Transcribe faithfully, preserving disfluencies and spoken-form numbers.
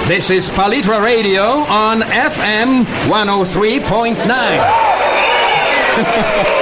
This is Palitra Radio on F M one oh three point nine.